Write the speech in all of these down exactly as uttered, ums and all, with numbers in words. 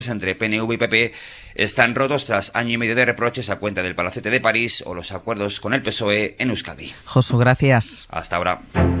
entre P N V y P P están rotos tras año y medio de reproches a cuenta del Palacete de París o los acuerdos con el P S O E en Euskadi. Josu, gracias. Hasta ahora.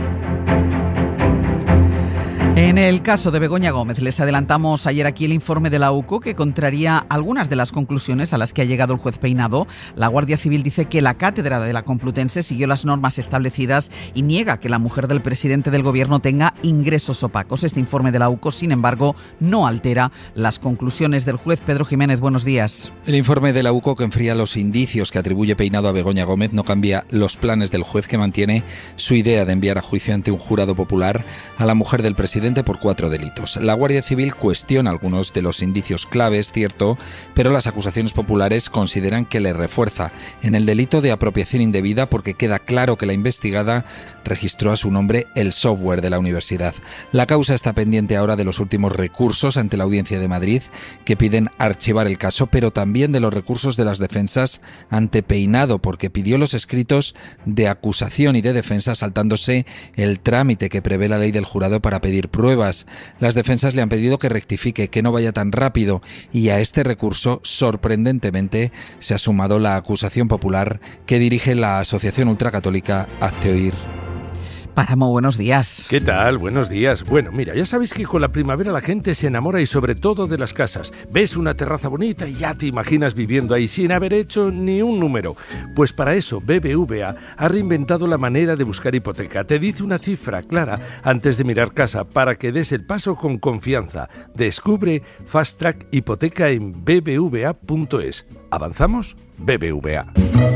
En el caso de Begoña Gómez, les adelantamos ayer aquí el informe de la U C O que contraría algunas de las conclusiones a las que ha llegado el juez Peinado. La Guardia Civil dice que la cátedra de la Complutense siguió las normas establecidas y niega que la mujer del presidente del gobierno tenga ingresos opacos. Este informe de la U C O, sin embargo, no altera las conclusiones del juez. Pedro Jiménez, buenos días. El informe de la U C O, que enfría los indicios que atribuye Peinado a Begoña Gómez, no cambia los planes del juez, que mantiene su idea de enviar a juicio ante un jurado popular a la mujer del presidente por cuatro delitos. La Guardia Civil cuestiona algunos de los indicios claves, cierto, pero las acusaciones populares consideran que le refuerza en el delito de apropiación indebida porque queda claro que la investigada registró a su nombre el software de la universidad. La causa está pendiente ahora de los últimos recursos ante la Audiencia de Madrid, que piden archivar el caso, pero también de los recursos de las defensas ante Peinado, porque pidió los escritos de acusación y de defensa saltándose el trámite que prevé la ley del jurado para pedir pruebas. Las defensas le han pedido que rectifique, que no vaya tan rápido, y a este recurso, sorprendentemente, se ha sumado la acusación popular que dirige la Asociación Ultracatólica Hazte Oír. Páramo, buenos días. ¿Qué tal? Buenos días. Bueno, mira, ya sabéis que con la primavera la gente se enamora y sobre todo de las casas. Ves una terraza bonita y ya te imaginas viviendo ahí sin haber hecho ni un número. Pues para eso B B V A ha reinventado la manera de buscar hipoteca. Te dice una cifra clara antes de mirar casa para que des el paso con confianza. Descubre Fast Track Hipoteca en b b v a punto es. ¿Avanzamos? B B V A.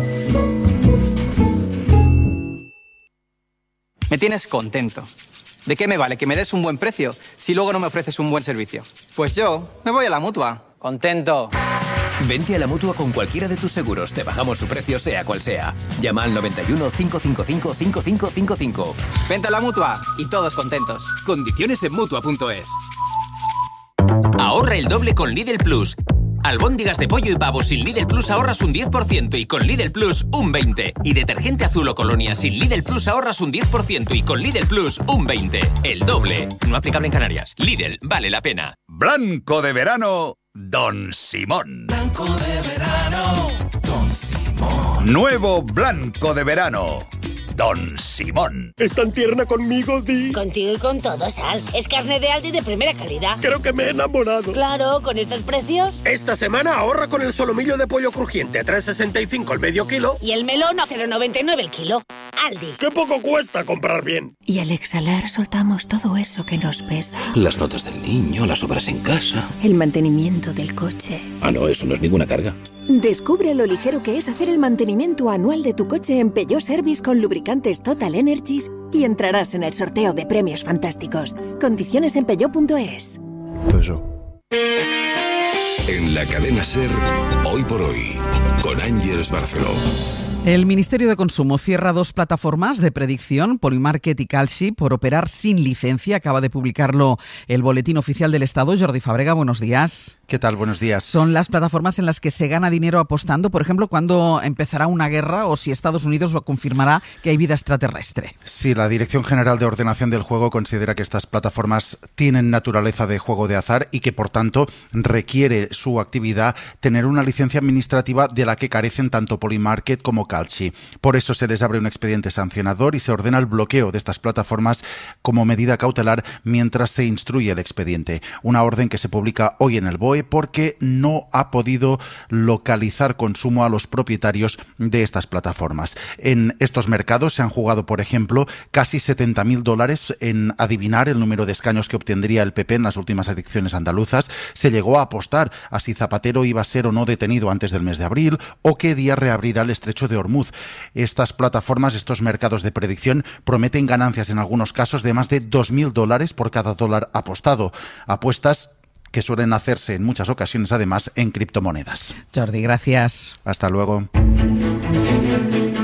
Me tienes contento. ¿De qué me vale que me des un buen precio si luego no me ofreces un buen servicio? Pues yo me voy a la Mutua. Contento. Vente a la Mutua con cualquiera de tus seguros. Te bajamos su precio sea cual sea. Llama al noventa y uno, cinco cinco cinco, cinco cinco cinco cinco. Vente a la Mutua y todos contentos. Condiciones en Mutua punto es. Ahorra el doble con Lidl Plus. Albóndigas de pollo y pavo sin Lidl Plus ahorras un diez por ciento y con Lidl Plus un veinte por ciento. Y detergente azul o colonia sin Lidl Plus ahorras un diez por ciento y con Lidl Plus un veinte por ciento. El doble. No aplicable en Canarias. Lidl, vale la pena. Blanco de verano, Don Simón. Blanco de verano, Don Simón. Nuevo blanco de verano, Don Simón. ¿Es tan tierna conmigo, Di? Contigo y con todo, Sal. Es carne de Aldi de primera calidad. Creo que me he enamorado. Claro, con estos precios. Esta semana ahorra con el solomillo de pollo crujiente a tres sesenta y cinco el medio kilo. Y el melón a cero noventa y nueve el kilo. Aldi. ¡Qué poco cuesta comprar bien! Y al exhalar soltamos todo eso que nos pesa. Las notas del niño, las obras en casa. El mantenimiento del coche. Ah, no, eso no es ninguna carga. Descubre lo ligero que es hacer el mantenimiento anual de tu coche en Peugeot Service con lubricantes Total Energies y entrarás en el sorteo de premios fantásticos. Condiciones en peugeot punto es. Peugeot. En la cadena SER, hoy por hoy, con Ángeles Barceló. El Ministerio de Consumo cierra dos plataformas de predicción, Polymarket y Kalshi, por operar sin licencia. Acaba de publicarlo el Boletín Oficial del Estado. Jordi Fábrega, buenos días. ¿Qué tal? Buenos días. Son las plataformas en las que se gana dinero apostando, por ejemplo, cuando empezará una guerra o si Estados Unidos lo confirmará que hay vida extraterrestre. Sí, la Dirección General de Ordenación del Juego considera que estas plataformas tienen naturaleza de juego de azar y que, por tanto, requiere su actividad tener una licencia administrativa de la que carecen tanto Polymarket como Kalshi. Por eso se les abre un expediente sancionador y se ordena el bloqueo de estas plataformas como medida cautelar mientras se instruye el expediente. Una orden que se publica hoy en el B O E porque no ha podido localizar consumo a los propietarios de estas plataformas. En estos mercados se han jugado, por ejemplo, casi setenta mil dólares en adivinar el número de escaños que obtendría el P P en las últimas elecciones andaluzas. Se llegó a apostar a si Zapatero iba a ser o no detenido antes del mes de abril o qué día reabrirá el estrecho de Hormuz. Estas plataformas, estos mercados de predicción, prometen ganancias en algunos casos de más de dos mil dólares por cada dólar apostado. Apuestas que suelen hacerse en muchas ocasiones, además, en criptomonedas. Jordi, gracias. Hasta luego.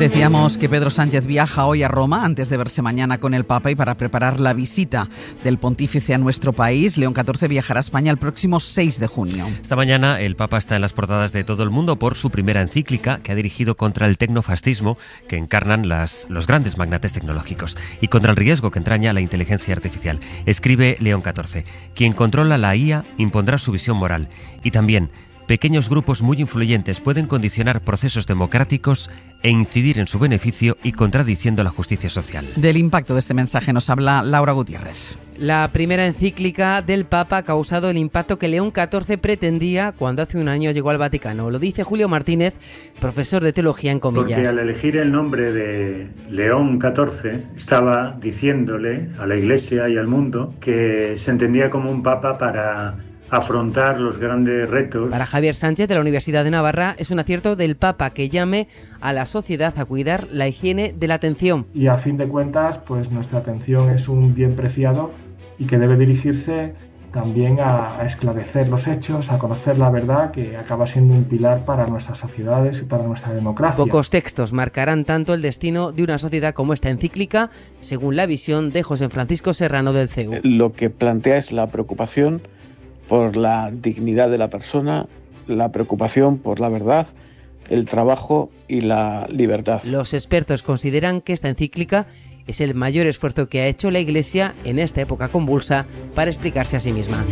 Decíamos que Pedro Sánchez viaja hoy a Roma antes de verse mañana con el Papa y para preparar la visita del pontífice a nuestro país. León catorce viajará a España el próximo seis de junio. Esta mañana el Papa está en las portadas de todo el mundo por su primera encíclica que ha dirigido contra el tecnofascismo que encarnan las, los grandes magnates tecnológicos y contra el riesgo que entraña la inteligencia artificial. Escribe León catorce: quien controla la I A impondrá su visión moral. Y también: pequeños grupos muy influyentes pueden condicionar procesos democráticos e incidir en su beneficio y contradiciendo la justicia social. Del impacto de este mensaje nos habla Laura Gutiérrez. La primera encíclica del Papa ha causado el impacto que León catorce pretendía cuando hace un año llegó al Vaticano. Lo dice Julio Martínez, profesor de teología en comillas. Porque al elegir el nombre de León catorce estaba diciéndole a la Iglesia y al mundo que se entendía como un Papa para afrontar los grandes retos. Para Javier Sánchez, de la Universidad de Navarra, es un acierto del Papa que llame a la sociedad a cuidar la higiene de la atención. Y a fin de cuentas, pues nuestra atención es un bien preciado y que debe dirigirse también a, a esclarecer los hechos, a conocer la verdad, que acaba siendo un pilar para nuestras sociedades y para nuestra democracia. Pocos textos marcarán tanto el destino de una sociedad como esta encíclica, según la visión de José Francisco Serrano del C E U. Lo que plantea es la preocupación por la dignidad de la persona, la preocupación por la verdad, el trabajo y la libertad. Los expertos consideran que esta encíclica es el mayor esfuerzo que ha hecho la Iglesia en esta época convulsa para explicarse a sí misma.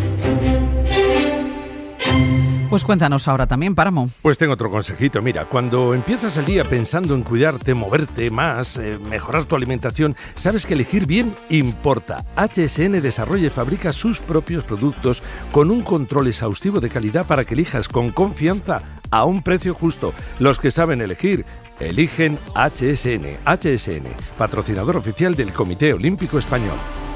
Pues cuéntanos ahora también, Páramo. Pues tengo otro consejito. Mira, cuando empiezas el día pensando en cuidarte, moverte más, eh, mejorar tu alimentación, sabes que elegir bien importa. H S N desarrolla y fabrica sus propios productos con un control exhaustivo de calidad para que elijas con confianza a un precio justo. Los que saben elegir, eligen H S N. H S N, patrocinador oficial del Comité Olímpico Español.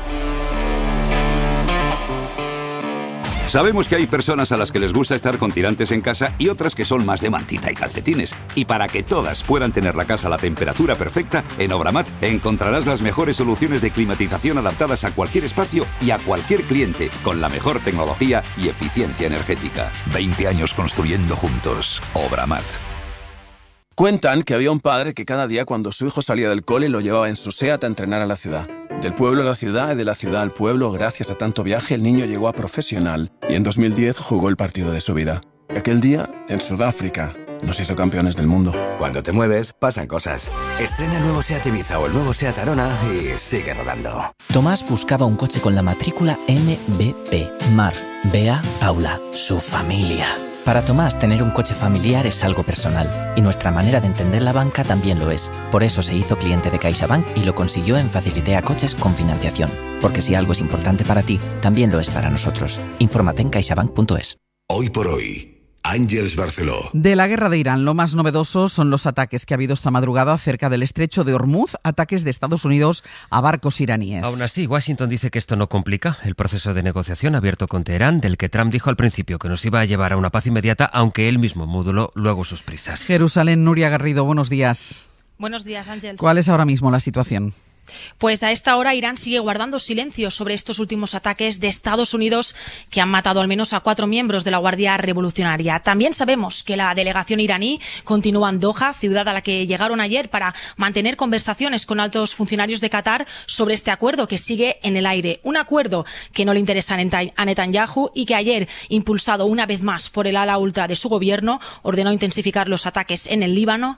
Sabemos que hay personas a las que les gusta estar con tirantes en casa y otras que son más de mantita y calcetines. Y para que todas puedan tener la casa a la temperatura perfecta, en Obramat encontrarás las mejores soluciones de climatización adaptadas a cualquier espacio y a cualquier cliente, con la mejor tecnología y eficiencia energética. veinte años construyendo juntos. Obramat. Cuentan que había un padre que cada día cuando su hijo salía del cole lo llevaba en su SEAT a entrenar a la ciudad. Del pueblo a la ciudad y de la ciudad al pueblo, gracias a tanto viaje, el niño llegó a profesional y en dos mil diez jugó el partido de su vida. Aquel día, en Sudáfrica, nos hizo campeones del mundo. Cuando te mueves, pasan cosas. Estrena el nuevo SEAT Ibiza o el nuevo SEAT Arona y sigue rodando. Tomás buscaba un coche con la matrícula M B P. Mar, Bea, Paula, su familia. Para Tomás, tener un coche familiar es algo personal, y nuestra manera de entender la banca también lo es. Por eso se hizo cliente de CaixaBank y lo consiguió en Facilitea Coches con financiación. Porque si algo es importante para ti, también lo es para nosotros. Infórmate en caixabank punto es. Hoy por hoy, Ángeles Barceló. De la guerra de Irán, lo más novedoso son los ataques que ha habido esta madrugada cerca del estrecho de Hormuz, ataques de Estados Unidos a barcos iraníes. Aún así, Washington dice que esto no complica el proceso de negociación abierto con Teherán, del que Trump dijo al principio que nos iba a llevar a una paz inmediata, aunque él mismo moduló luego sus prisas. Jerusalén, Nuria Garrido, buenos días. Buenos días, Ángeles. ¿Cuál es ahora mismo la situación? Pues a esta hora Irán sigue guardando silencio sobre estos últimos ataques de Estados Unidos que han matado al menos a cuatro miembros de la Guardia Revolucionaria. También sabemos que la delegación iraní continúa en Doha, ciudad a la que llegaron ayer para mantener conversaciones con altos funcionarios de Qatar sobre este acuerdo que sigue en el aire. Un acuerdo que no le interesa a Netanyahu y que ayer, impulsado una vez más por el ala ultra de su gobierno, ordenó intensificar los ataques en el Líbano.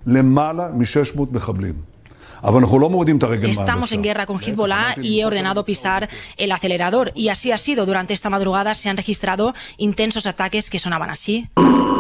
Estamos en guerra con Hezbollah y he ordenado pisar el acelerador. Y así ha sido. Durante esta madrugada se han registrado intensos ataques que sonaban así.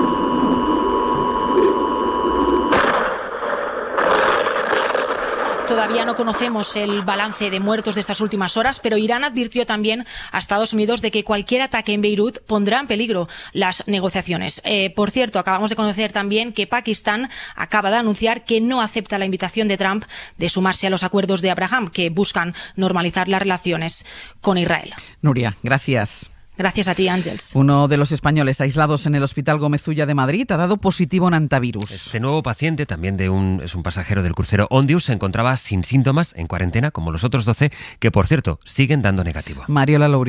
Todavía no conocemos el balance de muertos de estas últimas horas, pero Irán advirtió también a Estados Unidos de que cualquier ataque en Beirut pondrá en peligro las negociaciones. Eh, por cierto, acabamos de conocer también que Pakistán acaba de anunciar que no acepta la invitación de Trump de sumarse a los acuerdos de Abraham, que buscan normalizar las relaciones con Israel. Nuria, gracias. Gracias a ti, Ángeles. Uno de los españoles aislados en el Hospital Gómez Ulla de Madrid ha dado positivo en antivirus. Este nuevo paciente, también de un, es un pasajero del crucero Ondius, se encontraba sin síntomas, en cuarentena, como los otros doce, que por cierto siguen dando negativo. Mariola Lourido.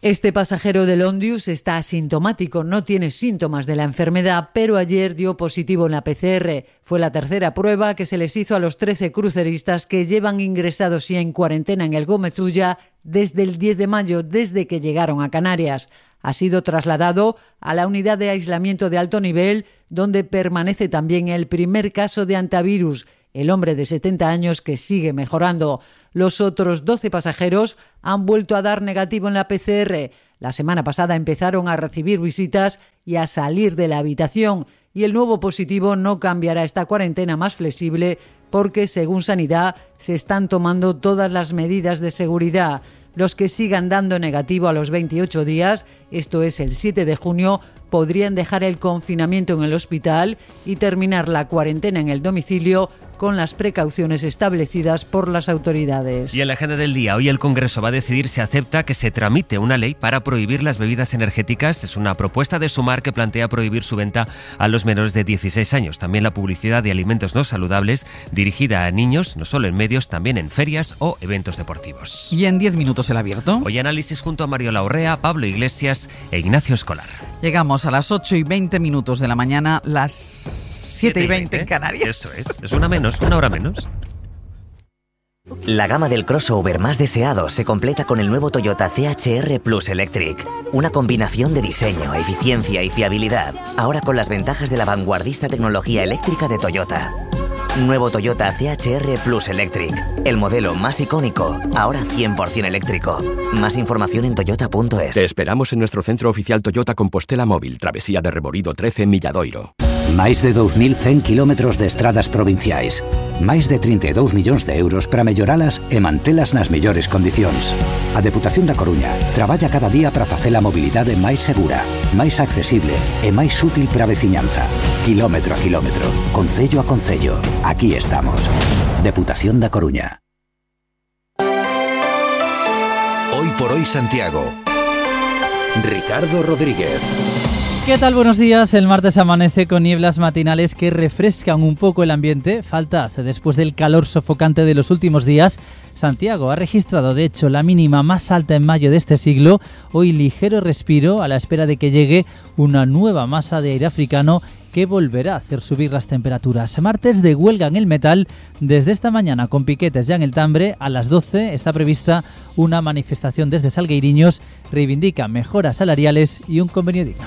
Este pasajero del Ondius está asintomático, no tiene síntomas de la enfermedad, pero ayer dio positivo en la P C R. Fue la tercera prueba que se les hizo a los trece cruceristas que llevan ingresados y en cuarentena en el Gómez Ulla desde el diez de mayo, desde que llegaron a Canarias. Ha sido trasladado a la unidad de aislamiento de alto nivel, donde permanece también el primer caso de antivirus, el hombre de setenta años que sigue mejorando. Los otros doce pasajeros han vuelto a dar negativo en la P C R. La semana pasada empezaron a recibir visitas y a salir de la habitación, y el nuevo positivo no cambiará esta cuarentena más flexible porque, según Sanidad, se están tomando todas las medidas de seguridad. Los que sigan dando negativo a los veintiocho días, esto es el siete de junio, podrían dejar el confinamiento en el hospital y terminar la cuarentena en el domicilio con las precauciones establecidas por las autoridades. Y en la agenda del día, hoy el Congreso va a decidir si acepta que se tramite una ley para prohibir las bebidas energéticas. Es una propuesta de Sumar que plantea prohibir su venta a los menores de dieciséis años. También la publicidad de alimentos no saludables dirigida a niños, no solo en medios, también en ferias o eventos deportivos. Y en diez minutos el abierto. Hoy análisis junto a Mario Laurrea, Pablo Iglesias e Ignacio Escolar. Llegamos a las ocho y veinte minutos de la mañana, las siete y veinte en Canarias. Eso es, es una menos, una hora menos. La gama del crossover más deseado se completa con el nuevo Toyota C H R Plus Electric. Una combinación de diseño, eficiencia y fiabilidad. Ahora con las ventajas de la vanguardista tecnología eléctrica de Toyota. Nuevo Toyota C H R Plus Electric. El modelo más icónico, ahora cien por ciento eléctrico. Más información en toyota punto es. Te esperamos en nuestro centro oficial Toyota Compostela Móvil, Travesía de Reborido trece en Milladoiro. Máis de dous mil cen kilómetros de estradas provinciais. Máis de trinta e dous millóns de euros para melloralas e mantelas nas mellores condicións. A Deputación da Coruña traballa cada día para facer a mobilidade máis segura, máis accesible e máis útil para a veciñanza. Kilómetro a kilómetro, concello a concello. Aquí estamos. Deputación da Coruña. Hoy por hoy Santiago. Ricardo Rodríguez. ¿Qué tal? Buenos días. El martes amanece con nieblas matinales que refrescan un poco el ambiente. Falta hace después del calor sofocante de los últimos días. Santiago ha registrado, de hecho, la mínima más alta en mayo de este siglo. Hoy ligero respiro a la espera de que llegue una nueva masa de aire africano que volverá a hacer subir las temperaturas. Martes de huelga en el metal desde esta mañana con piquetes ya en el Tambre. A las doce está prevista una manifestación desde Salgueiriños. Reivindica mejoras salariales y un convenio digno.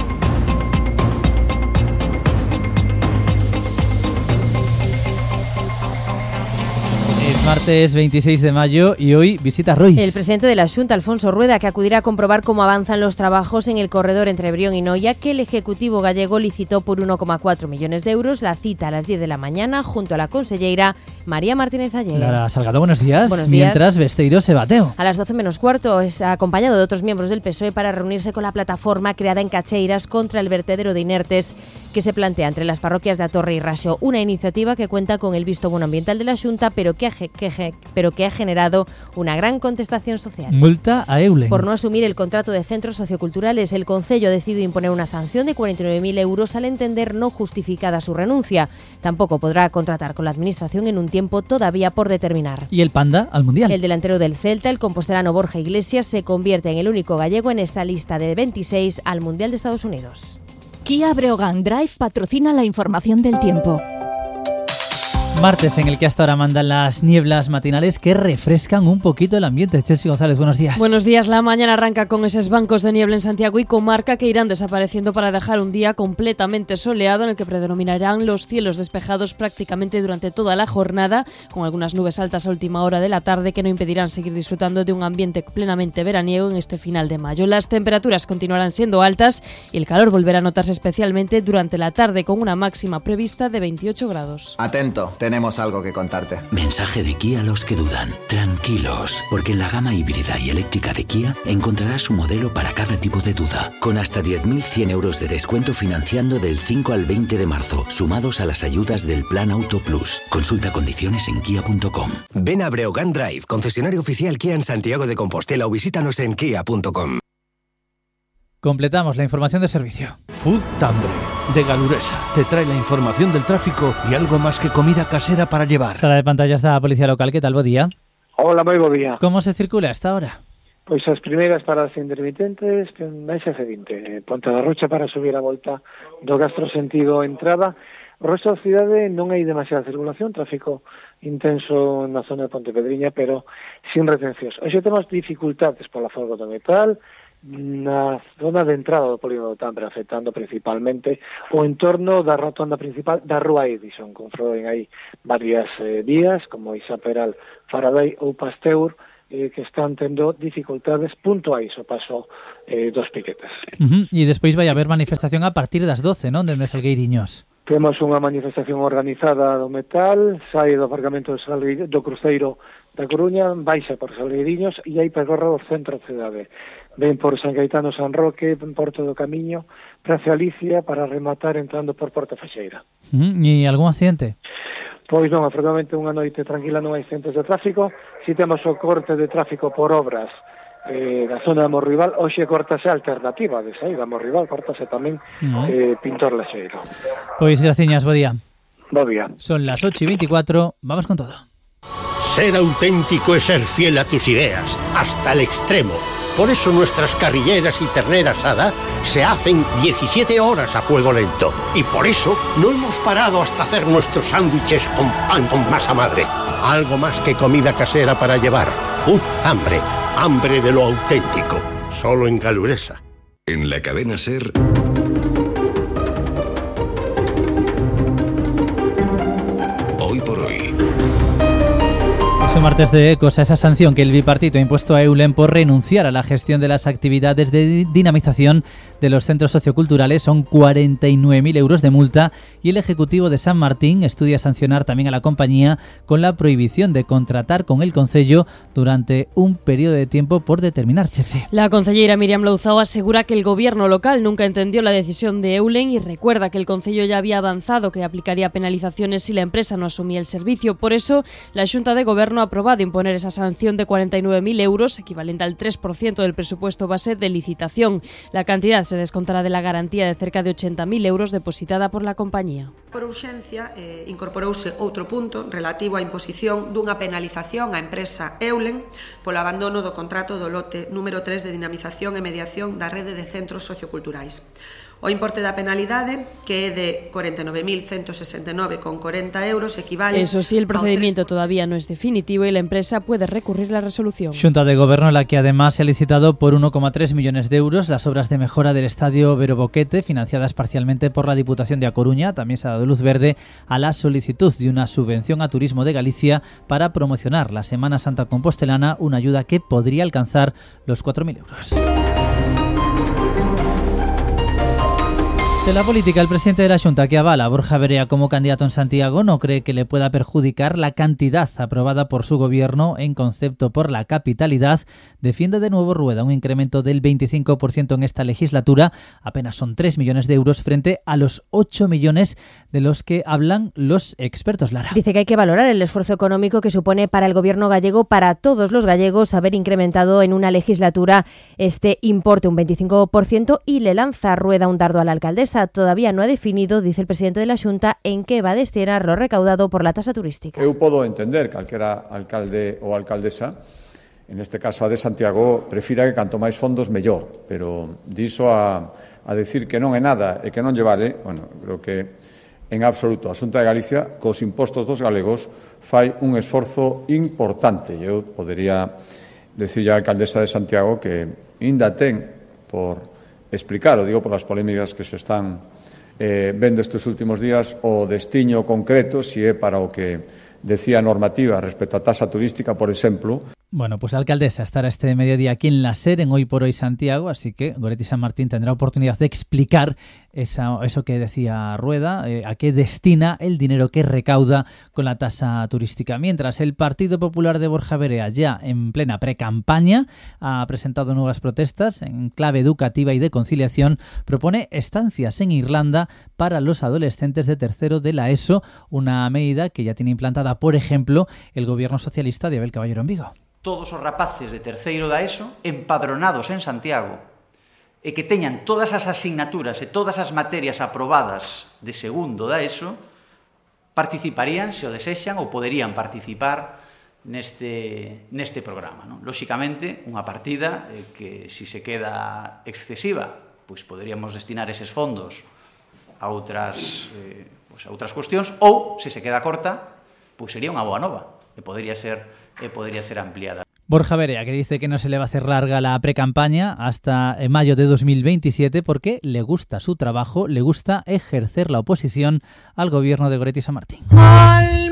Martes veintiséis de mayo y hoy visita Rois. El presidente de la Xunta, Alfonso Rueda, que acudirá a comprobar cómo avanzan los trabajos en el corredor entre Brión y Noia, que el Ejecutivo gallego licitó por uno coma cuatro millones de euros. La cita a las diez de la mañana junto a la conselleira María Martínez Ayer. Lara Salgado, buenos días. Buenos días. Mientras Besteiro se bateo. A las doce menos cuarto es acompañado de otros miembros del P S O E para reunirse con la plataforma creada en Cacheiras contra el vertedero de inertes que se plantea entre las parroquias de Atorre y Raxo. Una iniciativa que cuenta con el visto bueno ambiental de la Xunta, pero que ha, que, pero que ha generado una gran contestación social. Multa a Eulen. Por no asumir el contrato de centros socioculturales, el Concello decidió imponer una sanción de cuarenta y nueve mil euros al entender no justificada su renuncia. Tampoco podrá contratar con la Administración en un tiempo todavía por determinar. ¿Y el Panda al Mundial? El delantero del Celta, el compostelano Borja Iglesias, se convierte en el único gallego en esta lista de veintiséis al Mundial de Estados Unidos. Kia Breogán Drive patrocina la información del tiempo. Martes en el que hasta ahora mandan las nieblas matinales que refrescan un poquito el ambiente. Chelsea González, buenos días. Buenos días. La mañana arranca con esos bancos de niebla en Santiago y comarca que irán desapareciendo para dejar un día completamente soleado en el que predominarán los cielos despejados prácticamente durante toda la jornada, con algunas nubes altas a última hora de la tarde que no impedirán seguir disfrutando de un ambiente plenamente veraniego en este final de mayo. Las temperaturas continuarán siendo altas y el calor volverá a notarse especialmente durante la tarde con una máxima prevista de veintiocho grados. Atento. Tenemos algo que contarte. Mensaje de Kia a los que dudan. Tranquilos, porque en la gama híbrida y eléctrica de Kia encontrarás un modelo para cada tipo de duda, con hasta diez mil cien euros de descuento financiando del cinco al veinte de marzo, sumados a las ayudas del Plan Auto Plus. Consulta condiciones en kia punto com. Ven a Breogán Drive, concesionario oficial Kia en Santiago de Compostela, o visítanos en kia punto com. Completamos la información de servicio. Food Tambre, de Galuresa, te trae la información del tráfico y algo más que comida casera para llevar. Sala de pantalla está la policía local. ¿Qué tal? Buen día. Hola, muy buen día. ¿Cómo se circula hasta ahora? Pois as primeiras paradas intermitentes na S F vinte, Ponte da Rocha para subir a volta do Castro sentido entrada. O resto da cidade non hai demasiada circulación, tráfico intenso na zona de Pontepedriña, pero sin retencións. Hoxe temos dificultades pola folga do metal, na zona de entrada do polígono do Tambre, afectando principalmente o entorno da rotonda principal da Rúa Edison, confroen aí varias eh, vías, como Isa Peral, Faraday ou Pasteur, eh, que están tendo dificultades puntuais o paso eh, dos piquetes. Uh-huh. E despois vai haber manifestación a partir das doce, non? Dende Salgueiriños. Temos unha manifestación organizada do metal, sai do aparcamento do, Salgue... do cruceiro da Coruña, baixa por Salgueiriños e aí percorre o centro da cidade. Ven por San Caetano, San Roque, Porto do Camiño, Praza Alicia, para rematar entrando por Porta Feixeira. Uh-huh. E algún accidente? Pois non, afortunadamente unha noite tranquila, non hai accidentes de tráfico. Si temos o corte de tráfico por obras eh, na zona de Morrival, hoxe cortase a alternativa de saída a Morrival, cortase tamén uh-huh. eh, Pintor Lexeiro. Pois graciñas, bo día. Bo día. Son las ocho y veinticuatro, vamos con todo. Ser auténtico es ser fiel a tus ideas, hasta el extremo. Por eso nuestras carrilleras y ternera asada se hacen diecisiete horas a fuego lento. Y por eso no hemos parado hasta hacer nuestros sándwiches con pan con masa madre. Algo más que comida casera para llevar. Food Hambre. Hambre de lo auténtico. Solo en Galuresa. En la cadena SER... Hoy por hoy... Es martes de Ecos a esa sanción que el bipartito ha impuesto a Eulen por renunciar a la gestión de las actividades de dinamización de los centros socioculturales. Son cuarenta y nueve mil euros de multa y el Ejecutivo de San Martín estudia sancionar también a la compañía con la prohibición de contratar con el Concello durante un periodo de tiempo por determinar. Chese. La concellera Miriam Louzao asegura que el gobierno local nunca entendió la decisión de Eulen y recuerda que el Concello ya había avanzado que aplicaría penalizaciones si la empresa no asumía el servicio. Por eso, la Xunta de Gobierno ha aprobado imponer esa sanción de cuarenta y nueve mil euros, equivalente al tres por ciento del presupuesto base de licitación. La cantidad se descontará de la garantía de cerca de ochenta mil euros depositada por la compañía. Por urxencia, eh, incorporouse outro punto relativo á imposición dunha penalización á empresa Eulen polo abandono do contrato do lote número tres de dinamización e mediación da rede de centros socioculturais. O importe da penalidade, que é de cuarenta y nueve mil ciento sesenta y nueve con cuarenta euros, equivale... Eso sí, el procedimiento todavía no es definitivo y la empresa puede recurrir la resolución. Xunta de Gobierno, la que además se ha licitado por uno coma tres millones de euros las obras de mejora del Estadio Vero Boquete, financiadas parcialmente por la Diputación de A Coruña. También se ha dado luz verde a la solicitud de una subvención a Turismo de Galicia para promocionar la Semana Santa Compostelana, una ayuda que podría alcanzar los cuatro mil euros. De la política, el presidente de la Xunta, que avala a Borja Verea como candidato en Santiago, no cree que le pueda perjudicar la cantidad aprobada por su gobierno en concepto por la capitalidad. Defiende de nuevo Rueda un incremento del veinticinco por ciento en esta legislatura. Apenas son tres millones de euros frente a los ocho millones de los que hablan los expertos. Lara. Dice que hay que valorar el esfuerzo económico que supone para el gobierno gallego, para todos los gallegos, haber incrementado en una legislatura este importe un veinticinco por ciento, y le lanza Rueda un dardo a la alcaldesa. Todavía no ha definido, dice el presidente de la Xunta, en qué va a destinar lo recaudado por la tasa turística. Eu podo entender que calquera alcalde ou alcaldesa, en este caso a de Santiago, prefira que canto máis fondos mellor, pero diso a, a decir que non é nada e que non lle vale, bueno, creo que en absoluto a Xunta de Galicia, cos impostos dos galegos, fai un esforzo importante. Eu podería decirlle á alcaldesa de Santiago que ainda ten por explicar, o digo por las polémicas que se están eh, vendo estes últimos días, o destiño concreto, si é para o que decía a normativa respecto a tasa turística, por exemplo. Bueno, pues la alcaldesa estará este mediodía aquí en la SER, en Hoy por Hoy Santiago, así que Goretti San Martín tendrá oportunidad de explicar esa, eso que decía Rueda, eh, a qué destina el dinero que recauda con la tasa turística. Mientras, el Partido Popular de Borja Verea, ya en plena precampaña, ha presentado nuevas protestas en clave educativa y de conciliación. Propone estancias en Irlanda para los adolescentes de tercero de la ESO, una medida que ya tiene implantada, por ejemplo, el gobierno socialista de Abel Caballero en Vigo. Todos os rapaces de terceiro da ESO empadronados en Santiago e que teñan todas as asignaturas e todas as materias aprobadas de segundo da ESO participarían, se o desexan, ou poderían participar neste, neste programa. Non? Lóxicamente, unha partida eh, que se si se queda excesiva, pois poderíamos destinar eses fondos a outras, eh, pois a outras cuestións, ou, se se queda corta, pois sería unha boa nova, e podería ser, e podería ser ampliada. Borja Berea, que dice que no se le va a hacer larga la precampaña hasta en mayo de dos mil veintisiete porque le gusta su trabajo, le gusta ejercer la oposición al gobierno de Goretti San Martín.